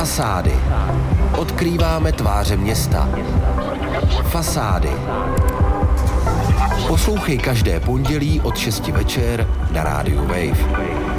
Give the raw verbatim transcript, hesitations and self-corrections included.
Fasády. Odkrýváme tváře města. Fasády. Poslouchej každé pondělí od šesti večer na rádiu Wave.